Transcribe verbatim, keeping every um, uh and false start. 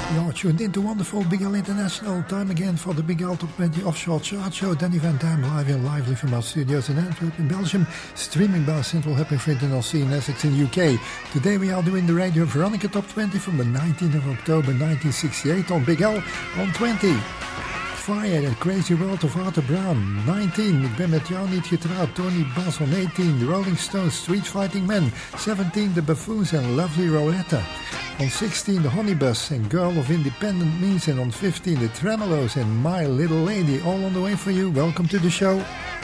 You're tuned into wonderful Big L International. Time again for the Big L Top twenty Offshore Chart Show. Danny Van Damme live in lively from our studios in Antwerp in Belgium. Streaming by Central Happy for International in Essex in U K. Today we are doing the Radio Veronica Top twenty from the nineteenth of October nineteen sixty-eight on Big L on twenty. Fire, The Crazy World of Arthur Brown. nineteen, Ik ben met jou niet getrouwd. Tony Bass on eighteen. The Rolling Stones, Street Fighting Men. seventeen, The Buffoons and Lovely Roletta. On sixteen, The Honeybus and Girl of Independent Means. And on fifteen, The Tremolos and My Little Lady. All on the way for you. Welcome to the show.